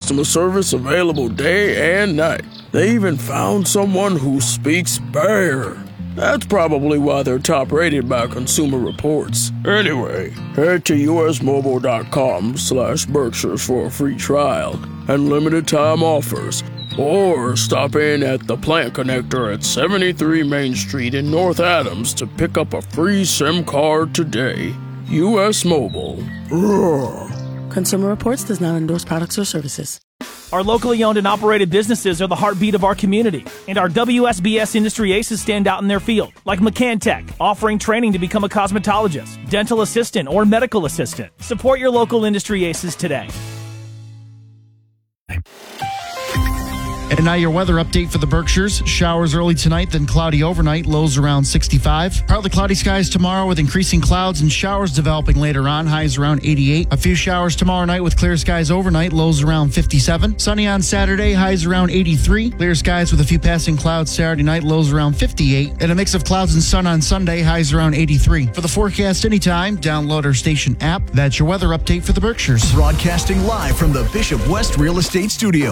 customer service available day and night. They even found someone who speaks bear. That's probably why they're top rated by Consumer Reports. Anyway, head to usmobile.com/Berkshires for a free trial and limited time offers. Or stop in at the Plant Connector at 73 Main Street in North Adams to pick up a free SIM card today. US Mobile. Roar. Consumer Reports does not endorse products or services. Our locally owned and operated businesses are the heartbeat of our community, and our WSBS industry aces stand out in their field, like McCanTech, offering training to become a cosmetologist, dental assistant, or medical assistant. Support your local industry aces today. And now your weather update for the Berkshires. Showers early tonight, then cloudy overnight. Lows around 65. Partly cloudy skies tomorrow with increasing clouds and showers developing later on. Highs around 88. A few showers tomorrow night with clear skies overnight. Lows around 57. Sunny on Saturday. Highs around 83. Clear skies with a few passing clouds Saturday night. Lows around 58. And a mix of clouds and sun on Sunday. Highs around 83. For the forecast anytime, download our station app. That's your weather update for the Berkshires. Broadcasting live from the Bishop West Real Estate Studio.